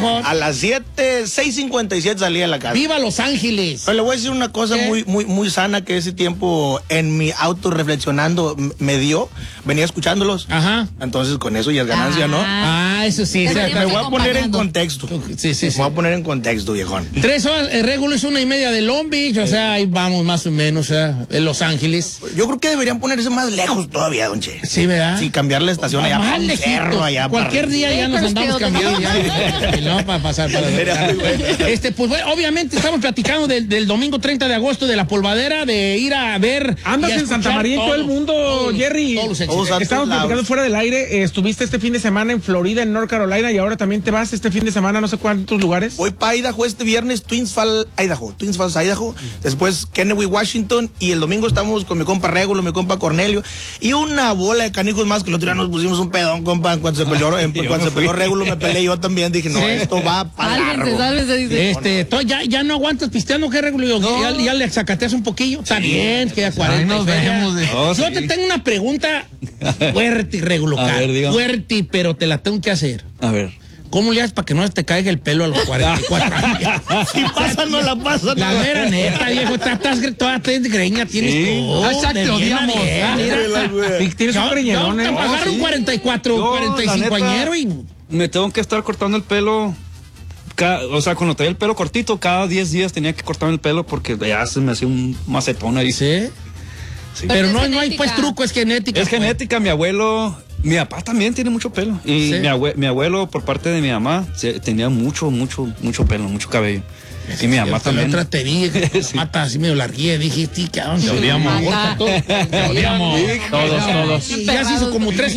viejón? A las 6:57 salí de la casa. ¡Viva Los Ángeles! Pero le voy a decir una cosa muy sana que ese tiempo en mi auto reflexionando me dio. Venía escuchándolos. Ajá. Entonces con eso ya es ganancia, ¿no? Eso sí. Me voy a poner en contexto. Sí. Me voy a poner en contexto, viejón. 3 horas, el regulo es 1:30 de Long Beach, o sea, ahí vamos más o menos, en Los Ángeles. Yo creo que deberían ponerse más lejos todavía, don Che. Sí, ¿verdad? Sí, cambiar la estación allá más para un lejito. cerro allá. Cualquier día ya nos andamos cambiando ya. No, para pasar. Pues bueno, obviamente estamos platicando del domingo 30 de agosto de la polvadera, de ir a ver. Andas en Santa María y todo el mundo, Jerry. Estábamos platicando fuera del aire. Estuviste este fin de semana en Florida, en North Carolina, y ahora también te vas este fin de semana a no sé cuántos lugares. Voy para Idaho este viernes, Twins Falls, Idaho. Después Kennewick, Washington, y el domingo estamos con mi compa Regulo, mi compa Cornelio, y una bola de canijos más que el otro día nos pusimos un pedón, compa. Cuando se peleó Regulo, me peleé yo también. Dije, no, esto va para largo. Ya no aguantas pisteando, ¿qué, Regulo? Ya le sacateas un poquillo. Está bien, queda 40. Yo te tengo una pregunta fuerte, Regulo, fuerte, pero te la tengo que hacer. A ver. ¿Cómo le haces para que no te caiga el pelo a los 44 años? Si pasa, no la pasa. La mera neta, viejo, toda greña tienes tú. Exacto, odiamos. Tienes un greñedón, Agarra un 45 añero y... Me tengo que estar cortando el pelo. O sea, cuando traía el pelo cortito, cada 10 días tenía que cortarme el pelo porque ya se me hacía un macetón ahí. ¿Sí? Pero no hay pues truco, es genética. Es genética, mi abuelo... Mi papá también tiene mucho pelo. Y mi abuelo, por parte de mi mamá, tenía mucho pelo, mucho cabello. Y mi mamá también. La otra te vi, mata así medio larguilla, dije, ¿qué onda? Te odiamos. Te odiamos. Todos. Ya se hizo como 3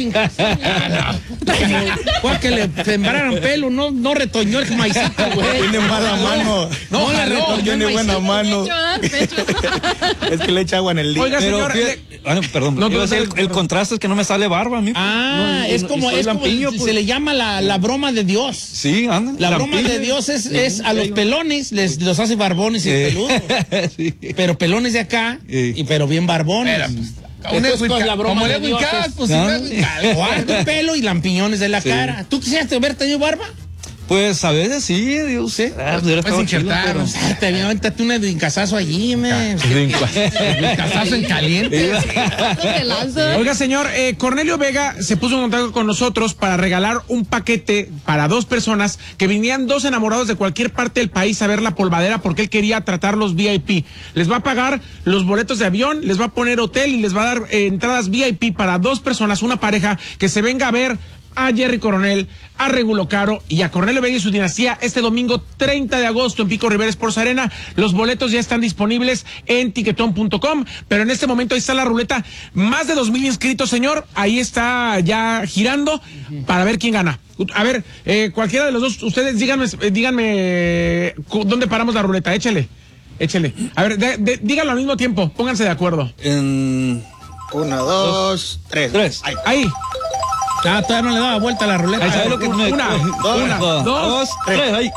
Fue que le sembraron pelo, no retoñó el maicito, güey. Tiene mala mano. No le retoñó. Tiene buena mano. Es que le echa agua en el día. Oiga, señor. Perdón. El contraste es que no me sale barba a mí. Es como se le llama la broma de Dios. Sí, anda. La broma de Dios es a los pelones los hace barbones y peludos. Sí. Pero pelones de acá, pero bien barbones. La broma de Dios guarda el pelo y lampiñones de la cara. ¿Tú quisieras haber tenido barba? Pues a veces sí, Dios sé. Pues injertar, avéntate un brincazazo allí, brincazazo en caliente. Oiga, señor, Cornelio Vega se puso en contacto con nosotros para regalar un paquete para 2 personas que vinieran 2 enamorados de cualquier parte del país a ver la polvadera porque él quería tratarlos VIP. Les va a pagar los boletos de avión, les va a poner hotel y les va a dar entradas VIP para 2 personas, una pareja que se venga a ver a Jerry Coronel, a Regulo Caro y a Cornelio Vega y su dinastía este domingo 30 de agosto en Pico Rivera Sports Arena. Los boletos ya están disponibles en tiquetón.com, pero en este momento ahí está la ruleta. Más de 2,000 inscritos, señor. Ahí está ya girando para ver quién gana. A ver, cualquiera de los dos, ustedes díganme dónde paramos la ruleta. Échele. A ver, díganlo al mismo tiempo. Pónganse de acuerdo. 1, 2, 3. Ahí. Todavía no le daba vuelta a la ruleta. Una, 2, 3. Ahí.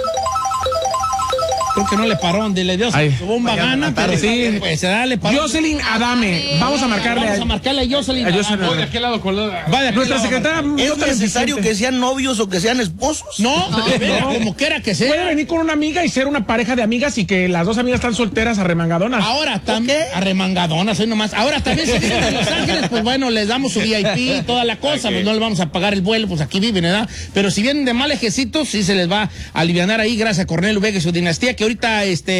Creo que no le paró donde le dio bomba gana, pero sí. Pues le paró. Jocelyn Adame. Vamos a marcarle a Jocelyn Adame. ¿De qué lado? Vaya, nuestra secretaria. ¿Es necesario que sean novios o que sean esposos? No, como quiera que sea. Puede venir con una amiga y ser una pareja de amigas y que las 2 amigas están solteras arremangadonas. Ahora también. Arremangadonas, hoy nomás. Ahora también si vienen de Los Ángeles, pues bueno, les damos su VIP y toda la cosa. Pues no les vamos a pagar el vuelo, pues aquí viven, ¿verdad? Pero si vienen de mal ejecitos, sí se les va a alivianar ahí, gracias a Cornelio Vega y su dinastía, que ahorita